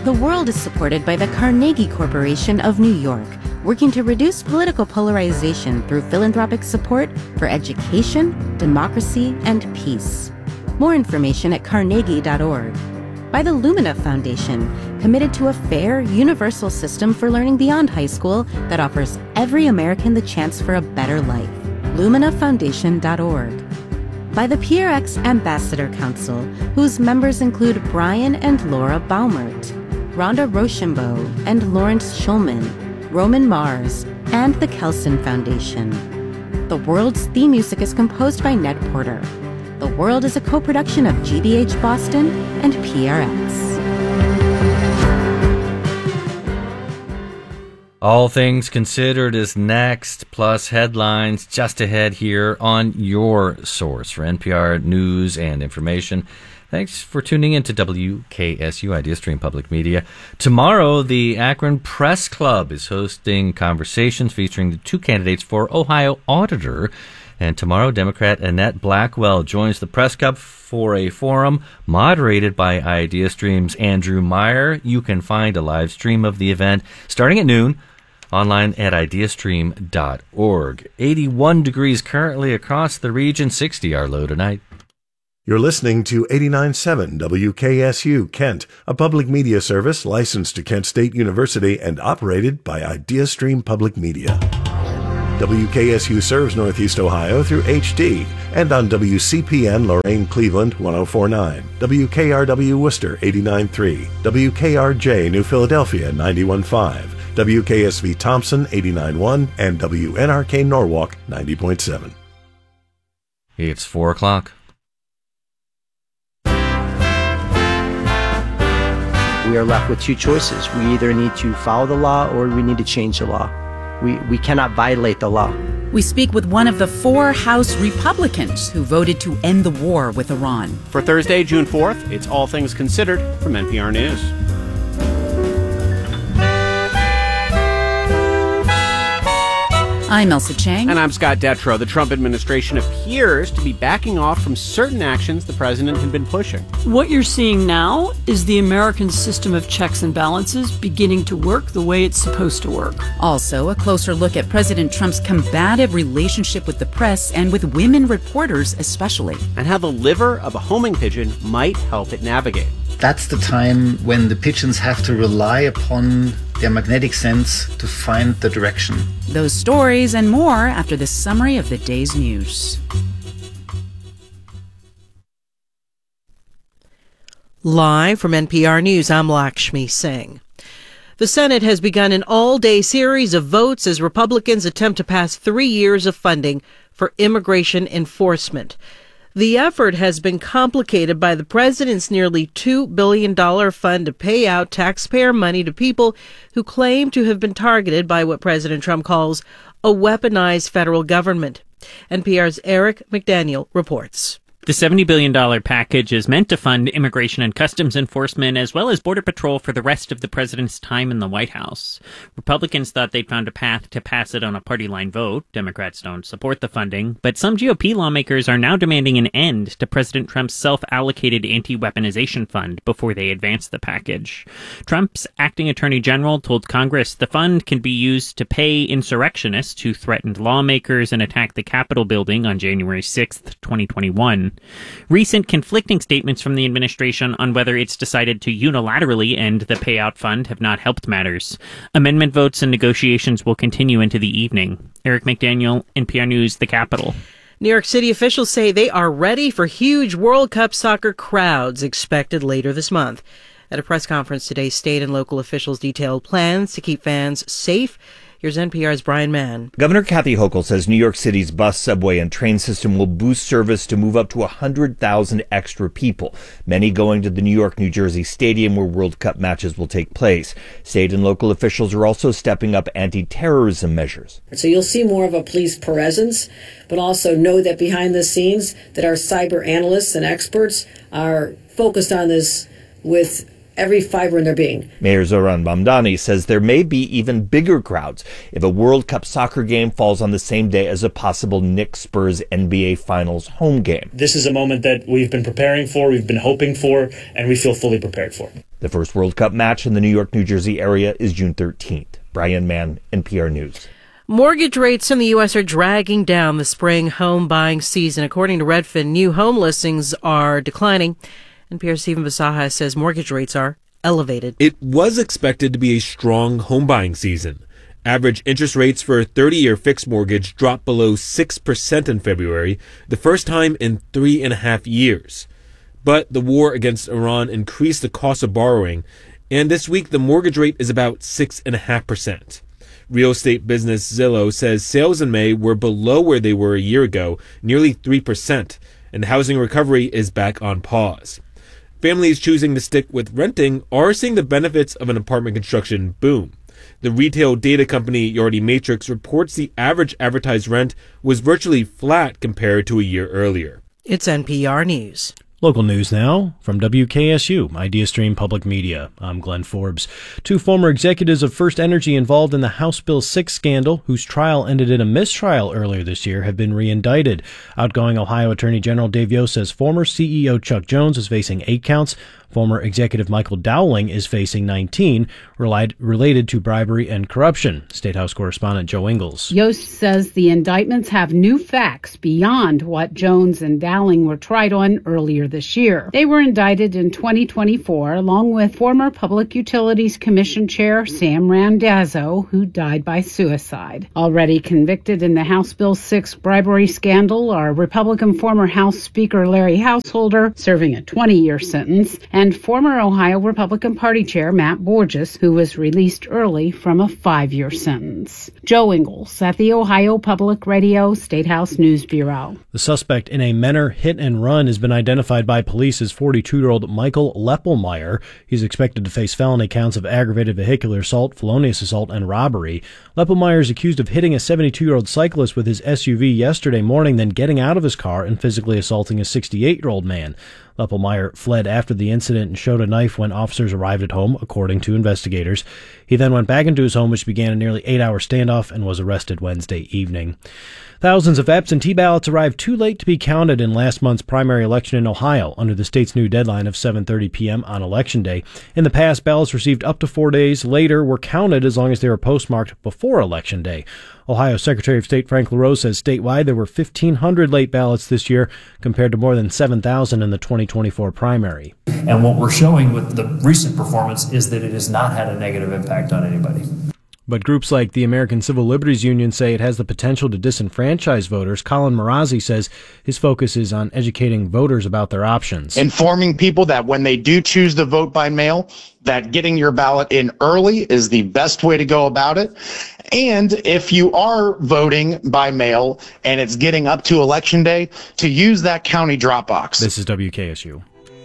The World is supported by the Carnegie Corporation of New York, working to reduce political polarization through philanthropic support for education, democracy, and peace. More information at carnegie.org. By the Lumina Foundation, committed to a fair, universal system for learning beyond high school that offers every American the chance for a better life. LuminaFoundation.org. By the PRX Ambassador Council, whose members include Brian and Laura Baumert, Rhonda Rochambeau and Lawrence Schulman, Roman Mars, and the Kelson Foundation. The World's theme music is composed by Ned Porter. The World is a co-production of GBH Boston and PRX. All Things Considered is next, plus headlines just ahead here on your source for NPR news and information. Thanks for tuning in to WKSU IdeaStream Public Media. Tomorrow, the Akron Press Club is hosting conversations featuring the two candidates for Ohio Auditor. And tomorrow, Democrat Annette Blackwell joins the Press Club for a forum moderated by IdeaStream's Andrew Meyer. You can find a live stream of the event starting at noon online at ideastream.org. 81 degrees currently across the region, 60 our low tonight. You're listening to 89.7 WKSU Kent, a public media service licensed to Kent State University and operated by IdeaStream Public Media. WKSU serves Northeast Ohio through HD and on WCPN Lorain Cleveland 104.9, WKRW Worcester 89.3, WKRJ New Philadelphia 91.5, WKSV Thompson 89.1, and WNRK Norwalk 90.7. It's 4 o'clock. We are left with two choices. We either need to follow the law or we need to change the law. We cannot violate the law. We speak with one of the 4 House Republicans who voted to end the war with Iran. For Thursday, June 4th, it's All Things Considered from NPR News. I'm Elsa Chang. And I'm Scott Detrow. The Trump administration appears to be backing off from certain actions the president had been pushing. What you're seeing now is the American system of checks and balances beginning to work the way it's supposed to work. Also, a closer look at President Trump's combative relationship with the press and with women reporters especially. And how the liver of a homing pigeon might help it navigate. That's the time when the pigeons have to rely upon their magnetic sense to find the direction. Those stories and more after this summary of the day's news. Live from NPR News, I'm Lakshmi Singh. The Senate has begun an all-day series of votes as Republicans attempt to pass 3 years of funding for immigration enforcement. The effort has been complicated by the president's nearly $2 billion fund to pay out taxpayer money to people who claim to have been targeted by what President Trump calls a weaponized federal government. NPR's Eric McDaniel reports. The $70 billion package is meant to fund immigration and customs enforcement as well as Border Patrol for the rest of the president's time in the White House. Republicans thought they'd found a path to pass it on a party line vote. Democrats don't support the funding, but some GOP lawmakers are now demanding an end to President Trump's self-allocated anti-weaponization fund before they advance the package. Trump's acting attorney general told Congress the fund can be used to pay insurrectionists who threatened lawmakers and attacked the Capitol building on January 6th, 2021. Recent conflicting statements from the administration on whether it's decided to unilaterally end the payout fund have not helped matters. Amendment votes and negotiations will continue into the evening. Eric McDaniel, NPR News, the Capitol. New York City officials say they are ready for huge World Cup soccer crowds expected later this month. At a press conference today, state and local officials detailed plans to keep fans safe. Here's NPR's Brian Mann. Governor Kathy Hochul says New York City's bus, subway, and train system will boost service to move up to 100,000 extra people, many going to the New York-New Jersey Stadium where World Cup matches will take place. State and local officials are also stepping up anti-terrorism measures. So you'll see more of a police presence, but also know that behind the scenes that our cyber analysts and experts are focused on this with every fiber in their being. Mayor Zoran Mamdani says there may be even bigger crowds if a World Cup soccer game falls on the same day as a possible Knicks-Spurs NBA Finals home game. This is a moment that we've been preparing for, we've been hoping for, and we feel fully prepared for. The first World Cup match in the New York, New Jersey area is June 13th. Brian Mann, NPR News. Mortgage rates in the U.S. are dragging down the spring home buying season. According to Redfin, new home listings are declining. NPR's Stephen Basaha says mortgage rates are elevated. It was expected to be a strong home buying season. Average interest rates for a 30-year fixed mortgage dropped below 6% in February, the first time in 3.5 years. But the war against Iran increased the cost of borrowing, and this week the mortgage rate is about 6.5%. Real estate business Zillow says sales in May were below where they were a year ago, nearly 3%, and housing recovery is back on pause. Families choosing to stick with renting are seeing the benefits of an apartment construction boom. The retail data company Yardi Matrix reports the average advertised rent was virtually flat compared to a year earlier. It's NPR News. Local news now from WKSU, IdeaStream Public Media. I'm Glenn Forbes. 2 former executives of First Energy involved in the House Bill 6 scandal, whose trial ended in a mistrial earlier this year, have been reindicted. Outgoing Ohio Attorney General Dave Yost says former CEO Chuck Jones is facing 8 counts. Former executive Michael Dowling is facing 19, related to bribery and corruption. State House correspondent Joe Ingles. Yost says the indictments have new facts beyond what Jones and Dowling were tried on earlier this year. They were indicted in 2024, along with former Public Utilities Commission Chair Sam Randazzo, who died by suicide. Already convicted in the House Bill 6 bribery scandal are Republican former House Speaker Larry Householder, serving a 20-year sentence, and former Ohio Republican Party Chair Matt Borges, who was released early from a 5-year sentence. Joe Ingles at the Ohio Public Radio State House News Bureau. The suspect in a Menor hit and run has been identified by police as 42-year-old Michael Leppelmeyer. He's expected to face felony counts of aggravated vehicular assault, felonious assault, and robbery. Leppelmeyer is accused of hitting a 72-year-old cyclist with his SUV yesterday morning, then getting out of his car and physically assaulting a 68-year-old man. Leppelmeyer fled after the incident and showed a knife when officers arrived at home, according to investigators. He then went back into his home, which began a nearly 8-hour standoff, and was arrested Wednesday evening. Thousands of absentee ballots arrived too late to be counted in last month's primary election in Ohio under the state's new deadline of 7:30 p.m. on Election Day. In the past, ballots received up to 4 days later were counted as long as they were postmarked before Election Day. Ohio Secretary of State Frank LaRose says statewide there were 1,500 late ballots this year compared to more than 7,000 in the 2024 primary. And what we're showing with the recent performance is that it has not had a negative impact on anybody. But groups like the American Civil Liberties Union say it has the potential to disenfranchise voters. Colin Marazzi says his focus is on educating voters about their options. Informing people that when they do choose to vote by mail, that getting your ballot in early is the best way to go about it. And if you are voting by mail and it's getting up to Election Day, to use that county drop box. This is WKSU.